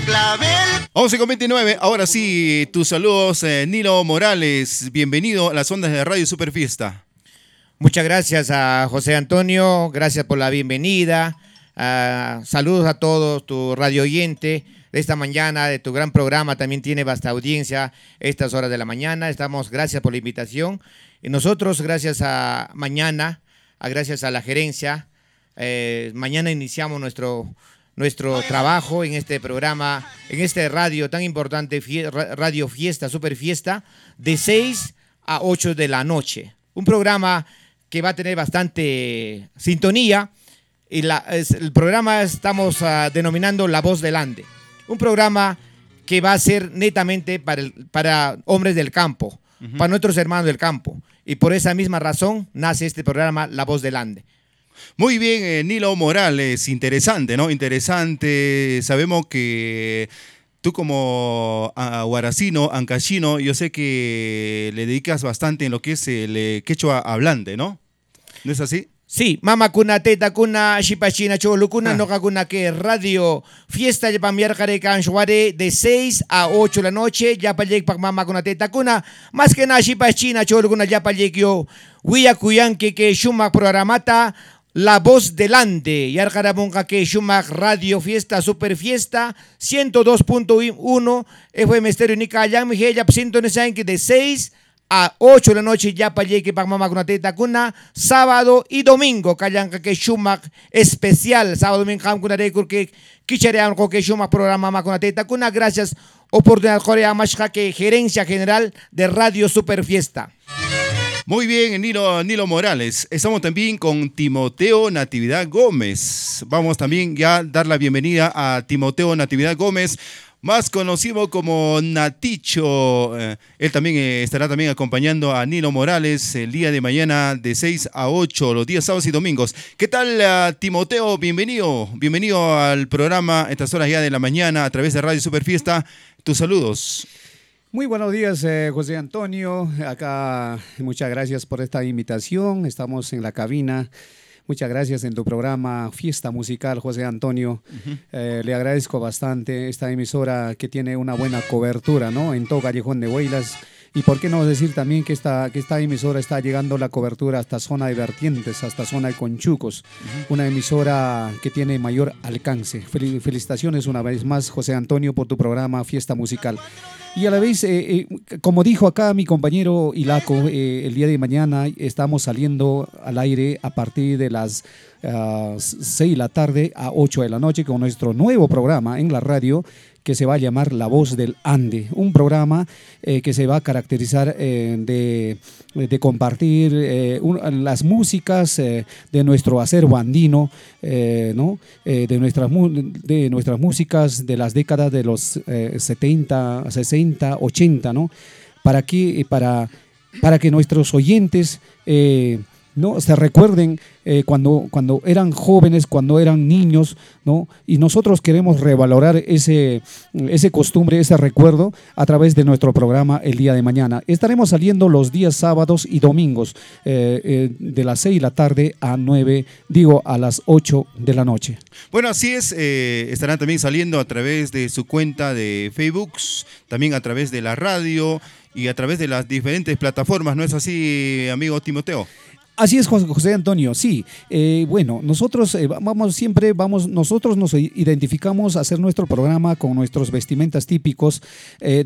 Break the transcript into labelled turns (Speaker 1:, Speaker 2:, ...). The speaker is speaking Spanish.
Speaker 1: clavel.
Speaker 2: 11:29, ahora sí, tus saludos, Nilo Morales, bienvenido a las ondas de Radio Super Fiesta.
Speaker 3: Muchas gracias a José Antonio, gracias por la bienvenida, saludos a todos, tu radio oyente de esta mañana, de tu gran programa, también tiene vasta audiencia estas horas de la mañana, gracias por la invitación, y nosotros gracias a mañana, gracias a la gerencia, mañana iniciamos nuestro trabajo en este programa, en este radio tan importante, Radio Fiesta, Super Fiesta, de 6 a 8 de la noche. Un programa que va a tener bastante sintonía y el programa estamos denominando La Voz del Ande. Un programa que va a ser netamente para hombres del campo, para nuestros hermanos del campo. Y por esa misma razón nace este programa La Voz del Ande.
Speaker 2: Muy bien, Nilo Morales, interesante, ¿no? Interesante. Sabemos que tú como huaracino, ancashino, yo sé que le dedicas bastante en lo que es el quechua hablante, ¿no? ¿No es así?
Speaker 3: Sí, mama kuna teta kuna shipachina cholo kuna noca kuna que Radio Fiesta ya pamiar careca anchuare de 6 a 8 de la noche ya pa lleg pa mama kuna teta kuna más que na shipachina cholo kuna ya pa lleg yo huya kuyan que shumak programata La Voz del Ande y arcaramonca que shumak Radio Fiesta Super Fiesta 102.1 FM Estéreo Nicayán mi ya sintonizan que de 6 a 8 de la noche ya para llegue para mamá con una teta cuna, sábado y domingo, callanca que shumak especial, sábado domingo con una récord que quicherean con que shumak programa mamá con una teta cuna, gracias oportunidad Corea Mashka que gerencia general de Radio Super Fiesta.
Speaker 2: Muy bien, Nilo Morales. Estamos también con Timoteo Natividad Gómez. Vamos también ya a dar la bienvenida a Timoteo Natividad Gómez, más conocido como Naticho. Él también estará también acompañando a Nilo Morales el día de mañana de 6 a 8, los días sábados y domingos. ¿Qué tal, Timoteo? Bienvenido al programa, estas horas ya de la mañana, a través de Radio Super Fiesta. Tus saludos.
Speaker 4: Muy buenos días, José Antonio. Acá, muchas gracias por esta invitación. Estamos en la cabina. Muchas gracias en tu programa Fiesta Musical, José Antonio. Le agradezco bastante esta emisora que tiene una buena cobertura, ¿no? En todo Callejón de Huaylas. Y por qué no decir también que esta emisora está llegando la cobertura hasta zona de Vertientes, hasta zona de Conchucos. Una emisora que tiene mayor alcance. Felicitaciones una vez más, José Antonio, por tu programa Fiesta Musical. Y a la vez, como dijo acá mi compañero Ilaco, el día de mañana estamos saliendo al aire a partir de las 6 de la tarde a 8 de la noche con nuestro nuevo programa en la radio que se va a llamar La Voz del Ande, un programa que se va a caracterizar de compartir las músicas de nuestro acervo andino, ¿no? de nuestras músicas de las décadas de los 70, 60, 80, ¿no? Para que nuestros oyentes ¿no? se recuerden cuando eran jóvenes, cuando eran niños, ¿no? Y nosotros queremos revalorar ese costumbre, ese recuerdo a través de nuestro programa el día de mañana. Estaremos saliendo los días sábados y domingos de las 6 de la tarde a las 8 de la noche.
Speaker 2: Bueno, así es, estarán también saliendo a través de su cuenta de Facebook, también a través de la radio y a través de las diferentes plataformas, ¿no es así, amigo Timoteo?
Speaker 4: Así es, José Antonio, sí. Bueno, nosotros nosotros nos identificamos a hacer nuestro programa con nuestros vestimentas típicos